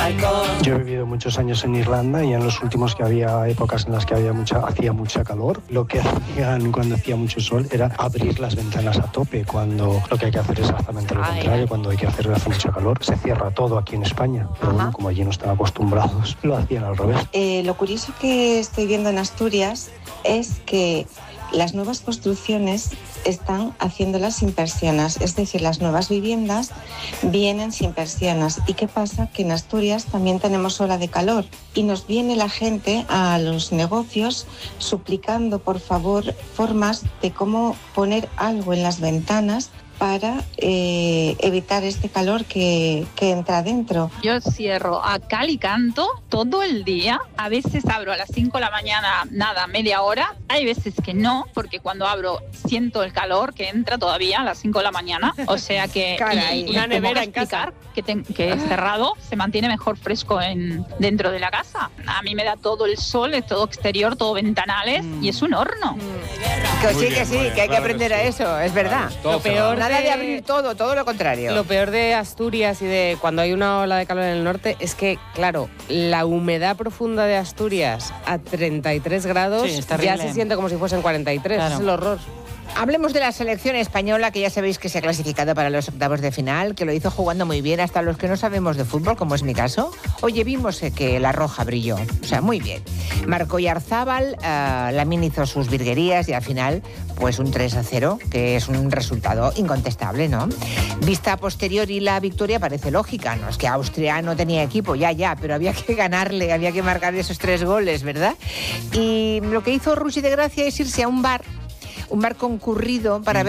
Yo he vivido muchos años en Irlanda y en los últimos que había épocas en las que hacía mucha calor. Lo que hacían cuando hacía mucho sol era abrir las ventanas a tope, cuando lo que hay que hacer es exactamente lo contrario. Cuando hay que hacer hace mucho calor, se cierra todo aquí en España. Pero bueno, como allí no están acostumbrados, lo hacían al revés. Lo curioso que estoy viendo en Asturias es que las nuevas construcciones están haciéndolas sin persianas, es decir, las nuevas viviendas vienen sin persianas. ¿Y qué pasa? Que en Asturias también tenemos ola de calor y nos viene la gente a los negocios suplicando, por favor, formas de cómo poner algo en las ventanas para evitar este calor que entra adentro. Yo cierro a cal y canto todo el día. A veces abro a las 5 de la mañana, media hora. Hay veces que no, porque cuando abro siento el calor que entra todavía a las 5 de la mañana. O sea que... Caray, una nevera en casa. Que es cerrado, se mantiene mejor fresco dentro de la casa. A mí me da todo el sol, es todo exterior, todo ventanales y es un horno. Que sí, que hay que aprender a eso, es verdad. Lo peor nada de abrir todo lo contrario. Lo peor de Asturias y de cuando hay una ola de calor en el norte es que, claro, la humedad profunda de Asturias a 33 grados ya se siente como si fuesen 43, claro. Es el horror. Hablemos de la selección española, que ya sabéis que se ha clasificado para los octavos de final, que lo hizo jugando muy bien, hasta los que no sabemos de fútbol, como es mi caso. Oye, vimos que la roja brilló, o sea, muy bien. Marcó Yarzábal, Lamine hizo sus virguerías y al final, pues un 3-0, que es un resultado incontestable, ¿no? Vista a posteriori, la victoria parece lógica, ¿no? Es que Austria no tenía equipo, ya, pero había que ganarle, había que marcar esos 3 goles, ¿verdad? Y lo que hizo Rusi de Gracia es irse a un bar concurrido para ver